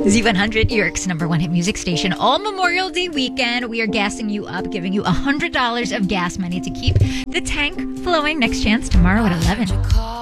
Z100, York's number one hit music station. All Memorial Day weekend, we are gassing you up, giving you $100 of gas money to keep the tank flowing. Next chance tomorrow at 11.